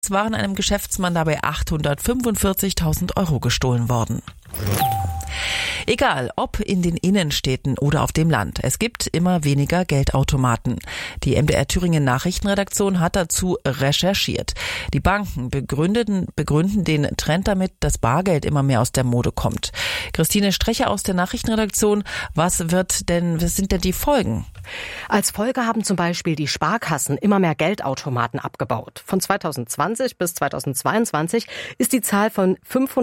Es waren einem Geschäftsmann dabei 845.000 Euro gestohlen worden. Egal, ob in den Innenstädten oder auf dem Land, es gibt immer weniger Geldautomaten. Die MDR Thüringen Nachrichtenredaktion hat dazu recherchiert. Die Banken begründen den Trend damit, dass Bargeld immer mehr aus der Mode kommt. Christine Strecher aus der Nachrichtenredaktion, was sind denn die Folgen? Als Folge haben zum Beispiel die Sparkassen immer mehr Geldautomaten abgebaut. Von 2020 bis 2022 ist die Zahl von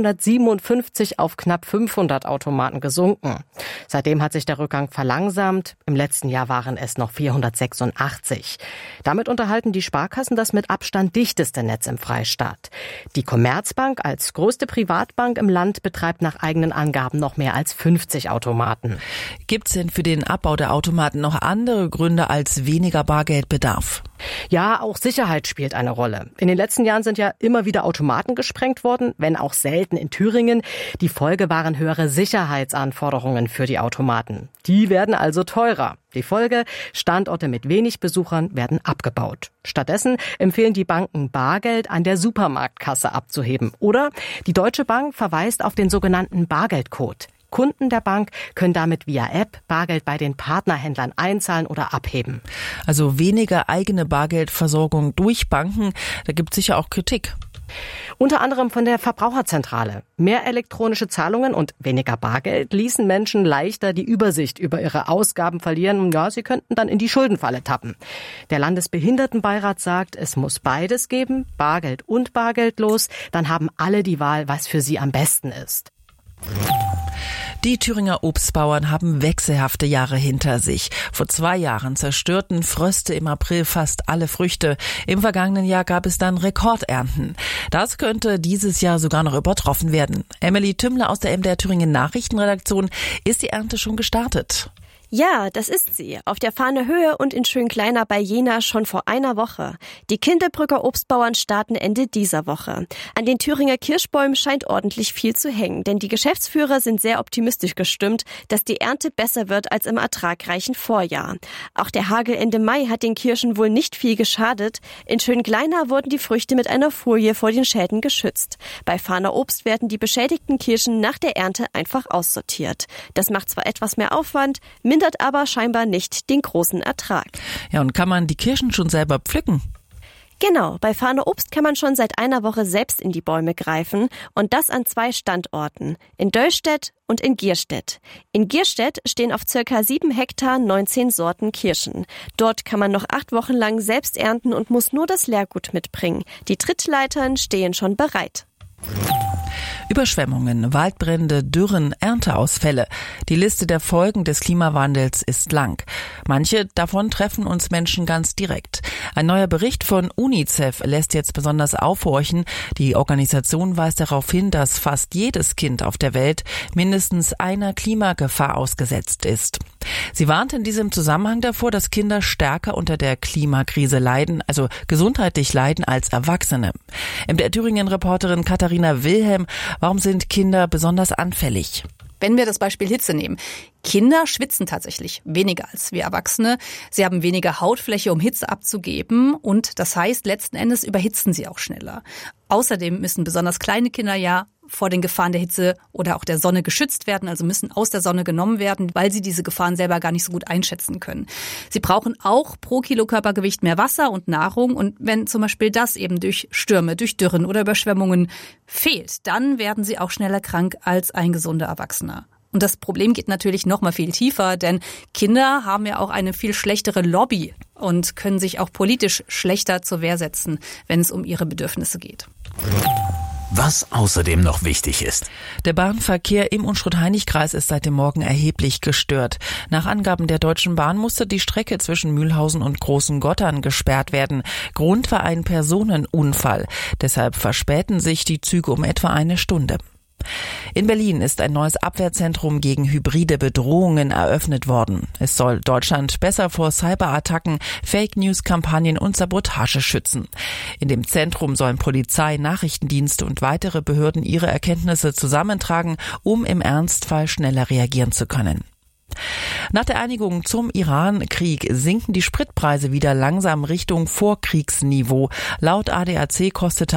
557 auf knapp 500 Automaten gesunken. Seitdem hat sich der Rückgang verlangsamt. Im letzten Jahr waren es noch 486. Damit unterhalten die Sparkassen das mit Abstand dichteste Netz im Freistaat. Die Commerzbank als größte Privatbank im Land betreibt nach eigenen Angaben noch mehr als 50 Automaten. Gibt es denn für den Abbau der Automaten noch andere Gründe als weniger Bargeldbedarf? Ja, auch Sicherheit spielt eine Rolle. In den letzten Jahren sind ja immer wieder Automaten gesprengt worden, wenn auch selten in Thüringen. Die Folge waren höhere Sicherheitsanforderungen für die Automaten. Die werden also teurer. Die Folge: Standorte mit wenig Besuchern werden abgebaut. Stattdessen empfehlen die Banken, Bargeld an der Supermarktkasse abzuheben. Oder die Deutsche Bank verweist auf den sogenannten Bargeldcode. Kunden der Bank können damit via App Bargeld bei den Partnerhändlern einzahlen oder abheben. Also weniger eigene Bargeldversorgung durch Banken, da gibt es sicher auch Kritik. Unter anderem von der Verbraucherzentrale. Mehr elektronische Zahlungen und weniger Bargeld ließen Menschen leichter die Übersicht über ihre Ausgaben verlieren. Ja, sie könnten dann in die Schuldenfalle tappen. Der Landesbehindertenbeirat sagt, es muss beides geben, Bargeld und bargeldlos. Dann haben alle die Wahl, was für sie am besten ist. Die Thüringer Obstbauern haben wechselhafte Jahre hinter sich. Vor 2 Jahren zerstörten Fröste im April fast alle Früchte. Im vergangenen Jahr gab es dann Rekordernten. Das könnte dieses Jahr sogar noch übertroffen werden. Emily Tümmler aus der MDR Thüringen Nachrichtenredaktion. Ist die Ernte schon gestartet? Ja, das ist sie. Auf der Fahnehöhe und in Schönkleiner bei Jena schon vor einer Woche. Die Kindelbrücker Obstbauern starten Ende dieser Woche. An den Thüringer Kirschbäumen scheint ordentlich viel zu hängen, denn die Geschäftsführer sind sehr optimistisch gestimmt, dass die Ernte besser wird als im ertragreichen Vorjahr. Auch der Hagel Ende Mai hat den Kirschen wohl nicht viel geschadet. In Schönkleiner wurden die Früchte mit einer Folie vor den Schäden geschützt. Bei Fahner Obst werden die beschädigten Kirschen nach der Ernte einfach aussortiert. Das macht zwar etwas mehr Aufwand, mindert aber scheinbar nicht den großen Ertrag. Ja, und kann man die Kirschen schon selber pflücken? Genau, bei Fahner Obst kann man schon seit einer Woche selbst in die Bäume greifen und das an 2 Standorten, in Döllstedt und in Gierstedt. In Gierstedt stehen auf ca. 7 Hektar 19 Sorten Kirschen. Dort kann man noch 8 Wochen lang selbst ernten und muss nur das Leergut mitbringen. Die Trittleitern stehen schon bereit. Überschwemmungen, Waldbrände, Dürren, Ernteausfälle. Die Liste der Folgen des Klimawandels ist lang. Manche davon treffen uns Menschen ganz direkt. Ein neuer Bericht von UNICEF lässt jetzt besonders aufhorchen. Die Organisation weist darauf hin, dass fast jedes Kind auf der Welt mindestens einer Klimagefahr ausgesetzt ist. Sie warnt in diesem Zusammenhang davor, dass Kinder stärker unter der Klimakrise leiden, also gesundheitlich leiden als Erwachsene. MDR Thüringen-Reporterin Katharina Wilhelm, warum sind Kinder besonders anfällig? Wenn wir das Beispiel Hitze nehmen. Kinder schwitzen tatsächlich weniger als wir Erwachsene. Sie haben weniger Hautfläche, um Hitze abzugeben. Und das heißt, letzten Endes überhitzen sie auch schneller. Außerdem müssen besonders kleine Kinder ja vor den Gefahren der Hitze oder auch der Sonne geschützt werden, also müssen aus der Sonne genommen werden, weil sie diese Gefahren selber gar nicht so gut einschätzen können. Sie brauchen auch pro Kilo Körpergewicht mehr Wasser und Nahrung. Und wenn zum Beispiel das eben durch Stürme, durch Dürren oder Überschwemmungen fehlt, dann werden sie auch schneller krank als ein gesunder Erwachsener. Und das Problem geht natürlich noch mal viel tiefer, denn Kinder haben ja auch eine viel schlechtere Lobby und können sich auch politisch schlechter zur Wehr setzen, wenn es um ihre Bedürfnisse geht. Was außerdem noch wichtig ist. Der Bahnverkehr im Unstrut-Hainich-Kreis ist seit dem Morgen erheblich gestört. Nach Angaben der Deutschen Bahn musste die Strecke zwischen Mühlhausen und Großen Gottern gesperrt werden. Grund war ein Personenunfall. Deshalb verspäten sich die Züge um etwa 1 Stunde. In Berlin ist ein neues Abwehrzentrum gegen hybride Bedrohungen eröffnet worden. Es soll Deutschland besser vor Cyberattacken, Fake-News-Kampagnen und Sabotage schützen. In dem Zentrum sollen Polizei, Nachrichtendienste und weitere Behörden ihre Erkenntnisse zusammentragen, um im Ernstfall schneller reagieren zu können. Nach der Einigung zum Iran-Krieg sinken die Spritpreise wieder langsam Richtung Vorkriegsniveau. Laut ADAC kostete